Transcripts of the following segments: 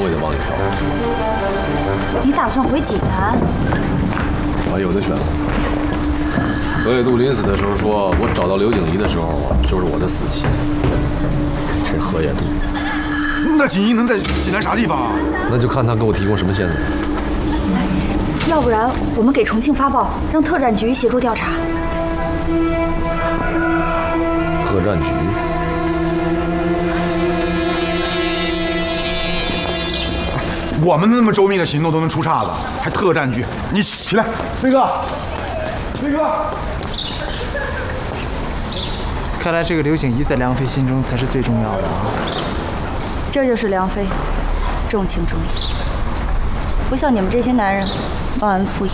我也得往里跳。 你打算回济南？ 我还有的选了。河野渡临死的时候说，我找到刘景怡的时候，就是我的死期。这河野渡。 那锦衣能在济南啥地方啊？ 那就看他给我提供什么线索。 要不然我们给重庆发报，让特战局协助调查。 特战局。 我们那么周密的行动都能出岔子，还特战局？你起来，飞哥，飞哥。 看来这个刘景怡在梁飞心中才是最重要的啊！ 这就是梁飞，重情重义，不像你们这些男人忘恩负义。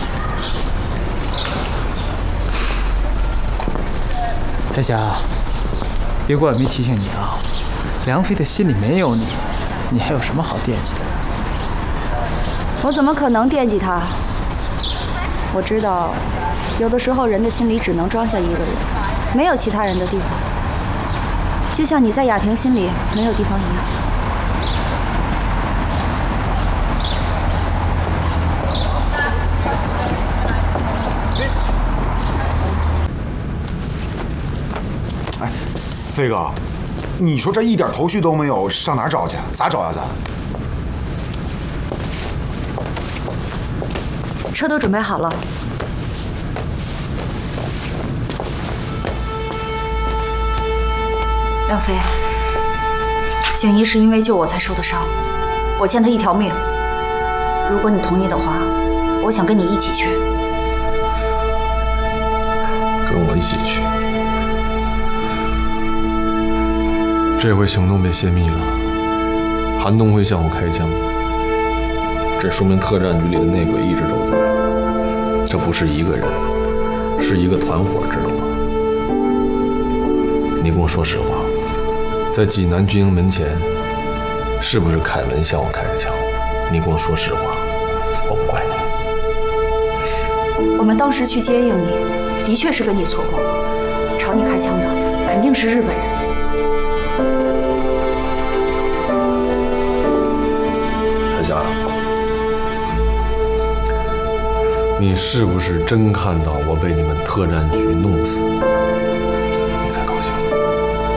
彩霞，别怪我没提醒你啊！梁飞的心里没有你，你还有什么好惦记的？ 我怎么可能惦记他？我知道，有的时候人的心里只能装下一个人，没有其他人的地方，就像你在雅萍心里没有地方一样。 哎，飞哥，你说这一点头绪都没有，上哪儿找去？咋找呀咱？ 车都准备好了。梁飞，景怡是因为救我才受的伤，我欠她一条命。如果你同意的话，我想跟你一起去。 跟我一起去。这回行动被泄密了，韩东辉向我开枪。 这说明特战局里的内鬼一直都在，这不是一个人，是一个团伙，知道吗？你跟我说实话，在济南军营门前，是不是凯文向我开的枪？你跟我说实话，我不怪你。 我们当时去接应你，的确是跟你错过，朝你开枪的肯定是日本人。 彩霞。 你是不是真看到我被你们特战局弄死，你才高兴？